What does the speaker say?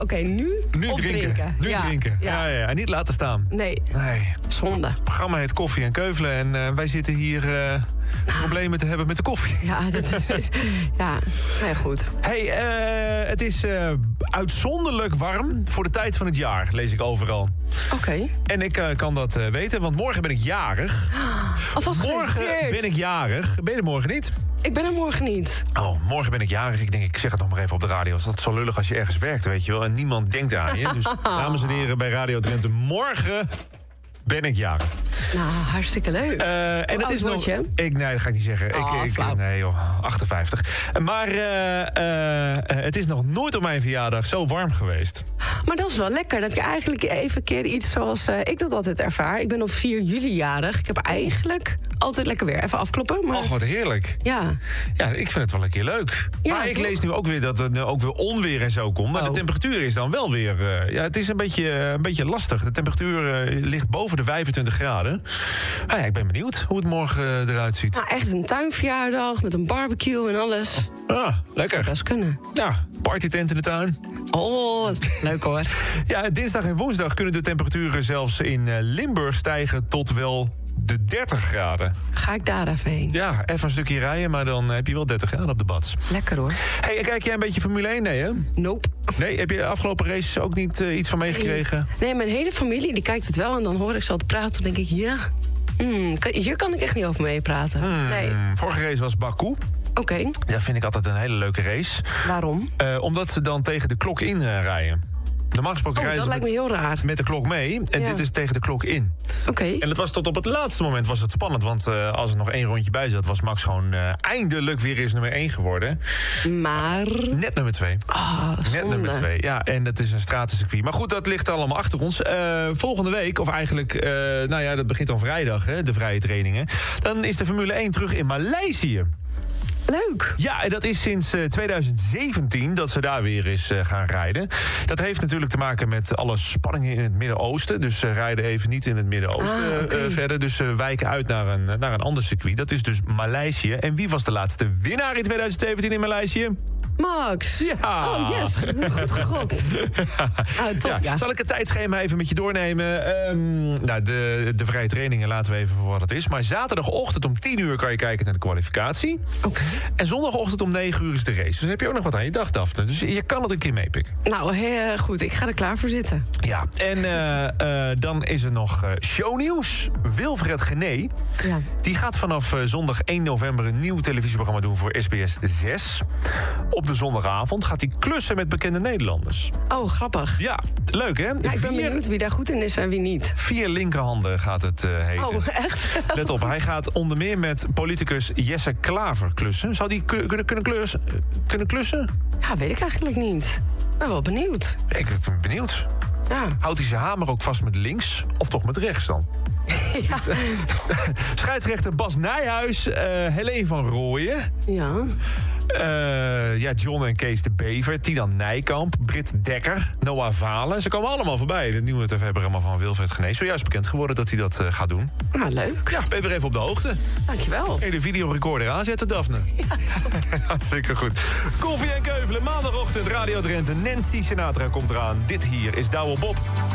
Oké, nu opdrinken. Nu drinken. Ja. En niet laten staan. Nee. Zonde. Het programma heet Koffie en Keuvelen. En wij zitten hier problemen te hebben met de koffie. Ja, dat is... ja, goed. Hey, het is uitzonderlijk warm voor de tijd van het jaar, lees ik overal. Oké. En ik kan dat weten, want morgen ben ik jarig. Alvast morgen ben ik jarig. Ben je er morgen niet? Ik ben er morgen niet. Oh, morgen ben ik jarig. Ik denk, ik zeg het nog maar even op de radio. Dat is zo lullig als je ergens werkt, weet je wel. En niemand denkt aan je. Dus dames en heren bij Radio Drenthe, morgen ben ik jarig. Nou, hartstikke leuk. En dat is nog. Nee, dat ga ik niet zeggen. Nee, joh, 58. Maar het is nog nooit op mijn verjaardag zo warm geweest. Maar dat is wel lekker. Dat je eigenlijk even een keer iets zoals ik dat altijd ervaar. Ik ben op 4 juli jarig. Ik heb eigenlijk altijd lekker weer. Even afkloppen. Maar... Och, wat heerlijk. Ja. Ja, ik vind het wel een keer leuk. Ja, maar ik lees nu ook weer dat er ook weer onweer en zo komt. Maar de temperatuur is dan wel weer... ja, het is een beetje lastig. De temperatuur ligt boven de 25 graden. Ja, ik ben benieuwd hoe het morgen eruit ziet. Nou, echt een tuinverjaardag met een barbecue en alles. Ah, lekker. Dat best kunnen. Ja, partytent in de tuin. Oh, leuk hoor. Ja, dinsdag en woensdag kunnen de temperaturen zelfs in Limburg stijgen tot wel de 30 graden. Ga ik daar even heen? Ja, even een stukje rijden, maar dan heb je wel 30 graden op de bad. Lekker hoor. Hey, kijk jij een beetje Formule 1? Nee, hè? Nope. Nee, heb je de afgelopen races ook niet iets van meegekregen? Nee, mijn hele familie die kijkt het wel en dan hoor ik ze altijd praten. Dan denk ik, ja, hier kan ik echt niet over meepraten. Nee. Vorige race was Baku. Oké. Dat vind ik altijd een hele leuke race. Waarom? Omdat ze dan tegen de klok in rijden. Normaal gesproken rijden dat lijkt me heel raar. Met de klok mee. En dit is tegen de klok in. Oké. En het was tot op het laatste moment was het spannend. Want als er nog 1 rondje bij zat, was Max gewoon eindelijk weer eens nummer 1 geworden. Maar... Net nummer 2. Net nummer 2. Ja, en dat is een stratencircuit. Maar goed, dat ligt allemaal achter ons. Volgende week, of eigenlijk, dat begint dan vrijdag, hè, de vrije trainingen. Dan is de Formule 1 terug in Maleisië. Leuk. Ja, en dat is sinds 2017 dat ze daar weer eens gaan rijden. Dat heeft natuurlijk te maken met alle spanningen in het Midden-Oosten. Dus ze rijden even niet in het Midden-Oosten verder. Dus ze wijken uit naar een ander circuit. Dat is dus Maleisië. En wie was de laatste winnaar in 2017 in Maleisië? Max. Ja. Oh, yes. Goed gegokt. Top, ja. Zal ik het tijdschema even met je doornemen? De vrije trainingen laten we even voor wat het is. Maar zaterdagochtend om 10 uur kan je kijken naar de kwalificatie. Oké. En zondagochtend om 9 uur is de race. Dus dan heb je ook nog wat aan je dag, Daphne. Dus je kan het een keer meepikken. Nou, goed. Ik ga er klaar voor zitten. Ja, en dan is er nog shownieuws. Wilfred Gené. Ja. Die gaat vanaf zondag 1 november een nieuw televisieprogramma doen voor SBS 6. Op de zondagavond gaat hij klussen met bekende Nederlanders. Oh, grappig. Ja, leuk hè? Ja, ik ben benieuwd wie daar goed in is en wie niet. 4 linkerhanden gaat het heten. Oh, echt? Let op, hij gaat onder meer met politicus Jesse Klaver klussen. Zou die kunnen klussen? Ja, weet ik eigenlijk niet. Ik ben wel benieuwd. Ik ben benieuwd. Ja. Houdt hij zijn hamer ook vast met links of toch met rechts dan? Ja. Scheidsrechter Bas Nijhuis, Helene van Rooyen. Ja. John en Kees de Bever, Tidan Nijkamp, Britt Dekker, Noah Valen. Ze komen allemaal voorbij. Het nieuwe tv-programma van Wilfred Gené. Zojuist bekend geworden dat hij dat gaat doen. Nou, leuk. Ja, ben je weer even op de hoogte. Dankjewel. Kun je de videorecorder aanzetten, Daphne? Ja. Hartstikke goed. Koffie en Keuvelen, maandagochtend, Radio Drenthe. Nancy Sinatra komt eraan. Dit hier is Douwe Bob.